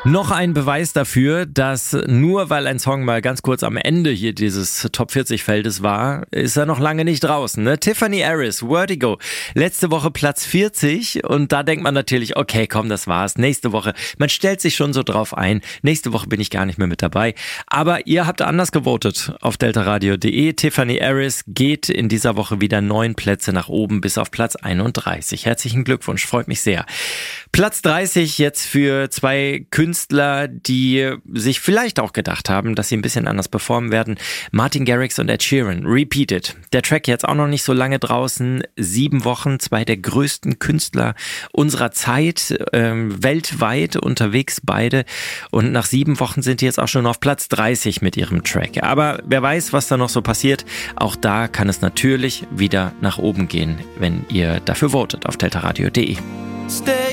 Noch ein Beweis dafür, dass nur weil ein Song mal ganz kurz am Ende hier dieses Top 40 Feldes war, ist er noch lange nicht draußen. Ne? Tiffany Harris, Vertigo, letzte Woche Platz 40 und da denkt man natürlich, okay, komm, das war's. Nächste Woche, man stellt sich schon so drauf ein, nächste Woche bin ich gar nicht mehr mit dabei. Aber ihr habt anders gewotet auf deltaradio.de. Tiffany Harris geht in dieser Woche wieder 9 Plätze nach oben bis auf Platz 31. Herzlichen Glückwunsch, freut mich sehr. Platz 30 jetzt für zwei Künstler, die sich vielleicht auch gedacht haben, dass sie ein bisschen anders performen werden. Martin Garrix und Ed Sheeran, Repeated. Der Track jetzt auch noch nicht so lange draußen. 7 Wochen, zwei der größten Künstler unserer Zeit, weltweit unterwegs beide. Und nach 7 Wochen sind die jetzt auch schon auf Platz 30 mit ihrem Track. Aber wer weiß, was da noch so passiert. Auch da kann es natürlich wieder nach oben gehen, wenn ihr dafür votet auf deltaradio.de. Stay